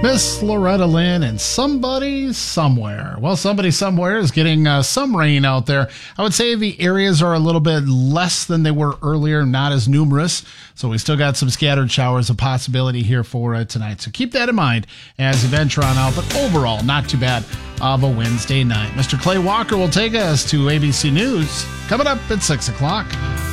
Miss Loretta Lynn and Somebody Somewhere. Well, somebody somewhere is getting some rain out there. I would say the areas are a little bit less than they were earlier, not as numerous. So we still got some scattered showers, a possibility here for tonight. So keep that in mind as you venture on out. But overall, not too bad of a Wednesday night. Mr. Clay Walker will take us to ABC News coming up at 6 o'clock.